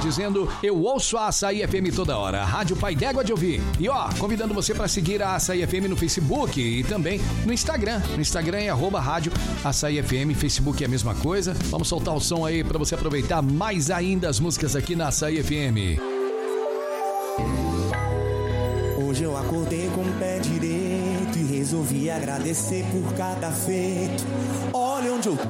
dizendo: eu ouço a Açaí FM toda hora, Rádio Pai d'Égua de ouvir. E ó, convidando você para seguir a Açaí FM no Facebook e também no Instagram. No Instagram é @Rádio Açaí FM, Facebook é a mesma coisa. Vamos soltar o som aí para você aproveitar mais ainda as músicas aqui na Açaí FM. Hoje eu acordei com o pé direito e resolvi agradecer por cada feito. Olha onde eu tô,